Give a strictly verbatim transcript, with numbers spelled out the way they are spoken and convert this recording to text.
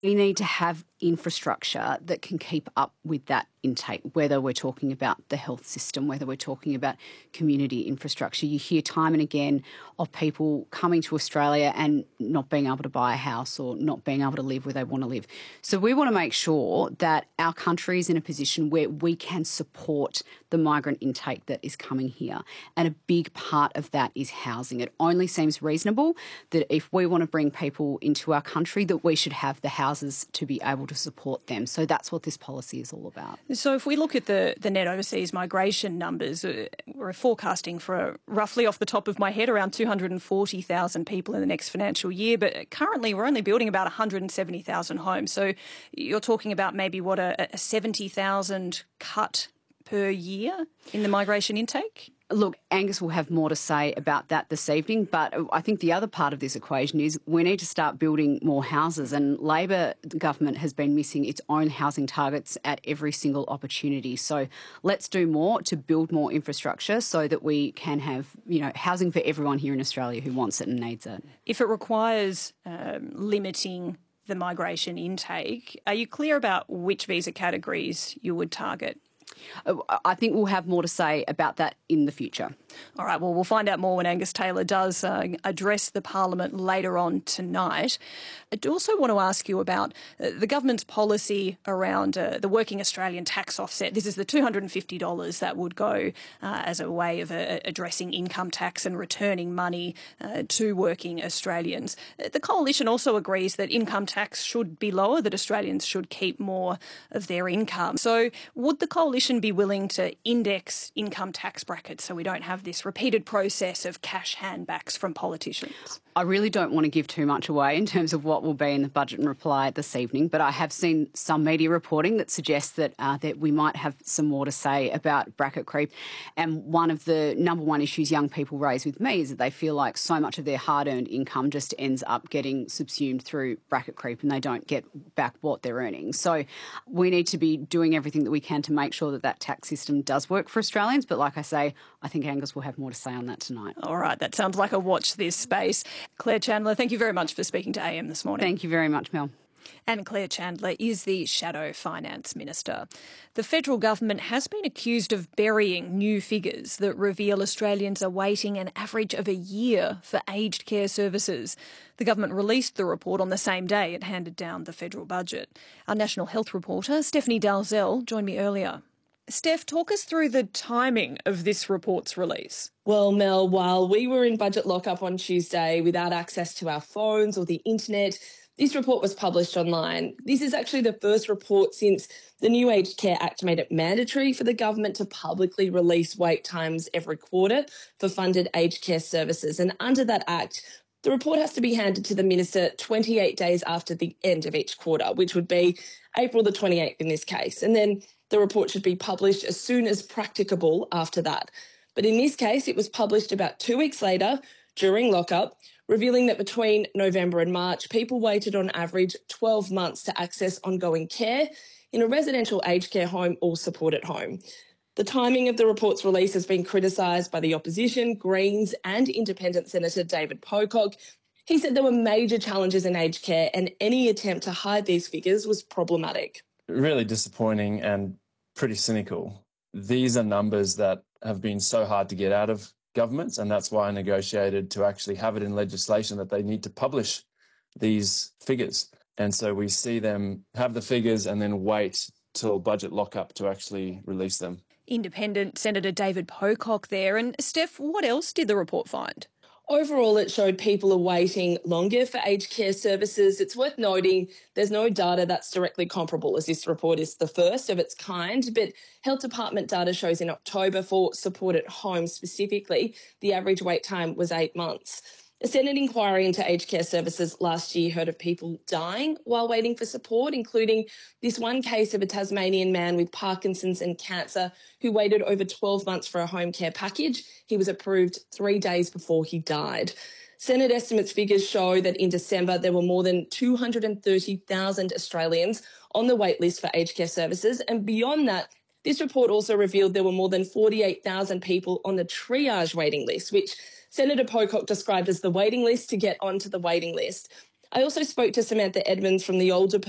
We need to have infrastructure that can keep up with that intake, whether we're talking about the health system, whether we're talking about community infrastructure. You hear time and again of people coming to Australia and not being able to buy a house or not being able to live where they want to live. So we want to make sure that our country is in a position where we can support the migrant intake that is coming here. And a big part of that is housing. It only seems reasonable that if we want to bring people into our country, that we should have the houses to be able to support them. So that's what this policy is all about. So if we look at the, the net overseas migration numbers, uh, we're forecasting for a, roughly off the top of my head around two hundred forty thousand people in the next financial year, but currently we're only building about one hundred seventy thousand homes. So you're talking about maybe, what, a, a seventy thousand cut per year in the migration intake? Look, Angus will have more to say about that this evening, but I think the other part of this equation is we need to start building more houses, and Labor government has been missing its own housing targets at every single opportunity. So let's do more to build more infrastructure so that we can have, you know, housing for everyone here in Australia who wants it and needs it. If it requires um, limiting the migration intake, are you clear about which visa categories you would target? I think we'll have more to say about that in the future. All right, well, we'll find out more when Angus Taylor does uh, address the Parliament later on tonight. I do also want to ask you about uh, the government's policy around uh, the Working Australian tax offset. This is the two hundred fifty dollars that would go uh, as a way of uh, addressing income tax and returning money uh, to working Australians. The Coalition also agrees that income tax should be lower, that Australians should keep more of their income. So would the Coalition be willing to index income tax brackets so we don't have this repeated process of cash handbacks from politicians? I really don't want to give too much away in terms of what will be in the budget and reply this evening, but I have seen some media reporting that suggests that uh, that we might have some more to say about bracket creep. And one of the number one issues young people raise with me is that they feel like so much of their hard-earned income just ends up getting subsumed through bracket creep and they don't get back what they're earning. So we need to be doing everything that we can to make sure that that tax system does work for Australians. But like I say, I think Angus will have more to say on that tonight. All right, that sounds like a watch this space. Claire Chandler, thank you very much for speaking to A M this morning. Thank you very much, Mel. And Claire Chandler is the Shadow Finance Minister. The federal government has been accused of burying new figures that reveal Australians are waiting an average of a year for aged care services. The government released the report on the same day it handed down the federal budget. Our National Health reporter, Stephanie Dalzell, joined me earlier. Steph, talk us through the timing of this report's release. Well, Mel, while we were in budget lockup on Tuesday without access to our phones or the internet, this report was published online. This is actually the first report since the new Aged Care Act made it mandatory for the government to publicly release wait times every quarter for funded aged care services. And under that act, the report has to be handed to the minister twenty-eight days after the end of each quarter, which would be April the twenty-eighth in this case. And then the report should be published as soon as practicable after that. But in this case, it was published about two weeks later during lockup, revealing that between November and March, people waited on average twelve months to access ongoing care in a residential aged care home or supported home. The timing of the report's release has been criticised by the opposition, Greens and Independent Senator David Pocock. He said there were major challenges in aged care and any attempt to hide these figures was problematic. Really disappointing and pretty cynical. These are numbers that have been so hard to get out of governments, and that's why I negotiated to actually have it in legislation that they need to publish these figures. And so we see them have the figures and then wait till budget lockup to actually release them. Independent Senator David Pocock there. And Steph, what else did the report find? Overall, it showed people are waiting longer for aged care services. It's worth noting there's no data that's directly comparable, as this report is the first of its kind, but Health Department data shows in October for supported homes specifically, the average wait time was eight months. A Senate inquiry into aged care services last year heard of people dying while waiting for support, including this one case of a Tasmanian man with Parkinson's and cancer who waited over twelve months for a home care package. He was approved three days before he died. Senate estimates figures show that in December there were more than two hundred thirty thousand Australians on the wait list for aged care services, and beyond that, this report also revealed there were more than forty-eight thousand people on the triage waiting list, which Senator Pocock described as the waiting list to get onto the waiting list. I also spoke to Samantha Edmonds from the Older